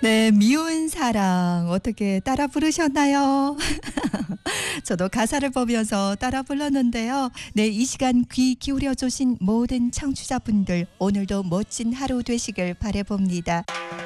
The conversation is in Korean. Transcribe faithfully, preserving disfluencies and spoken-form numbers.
네, 미운 사랑 어떻게 따라 부르셨나요? 저도 가사를 보면서 따라 불렀는데요. 네, 이 시간 귀 기울여 주신 모든 청취자분들 오늘도 멋진 하루 되시길 바라봅니다.